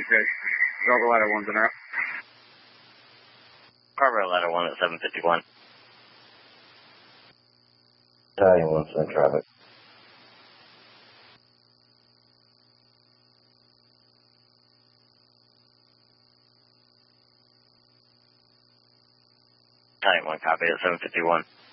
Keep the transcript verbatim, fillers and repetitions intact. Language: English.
six. Delta ladder one's in route. Carver ladder one at seven fifty-one. Battalion one's in traffic. Battalion one copy at seven fifty-one.